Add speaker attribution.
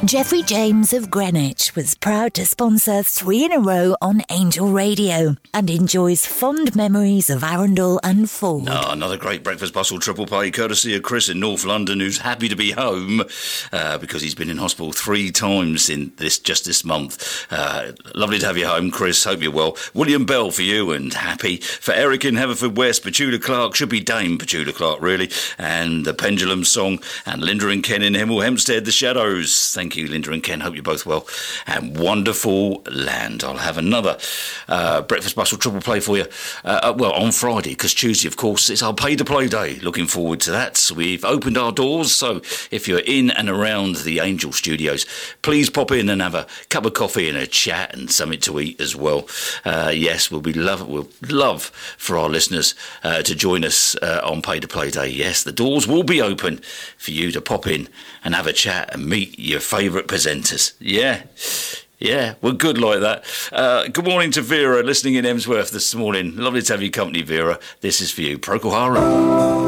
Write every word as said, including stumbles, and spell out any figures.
Speaker 1: Jeffrey James of Greenwich was proud to sponsor three in a row on Angel Radio and enjoys fond memories of Arundel and Ford.
Speaker 2: Oh, another great breakfast bustle triple play courtesy of Chris in North London, who's happy to be home uh, because he's been in hospital three times in this just this month. Uh, lovely to have you home, Chris. Hope you're well. William Bell for you and happy. For Eric in Haverfordwest, Petula Clark, should be Dame Petula Clark really, and the Pendulum Song, and Linda and Ken in Hemel Hempstead, The Shadows. Thank you, Linda and Ken. Hope you're both well. And Wonderful Land. I'll have another uh, breakfast bustle triple play for you. Uh, well, on Friday, because Tuesday, of course, it's our pay to play day. Looking forward to that. We've opened our doors, so if you're in and around the Angel Studios, please pop in and have a cup of coffee and a chat and something to eat as well. Uh, yes, we'll be love. We'll love for our listeners uh, to join us uh, on pay to play day. Yes, the doors will be open for you to pop in and have a chat and meet your favourite presenters. Yeah. Yeah, we're good like that. Uh, good morning to Vera, listening in Emsworth this morning. Lovely to have your company, Vera. This is for you, Procol Harum.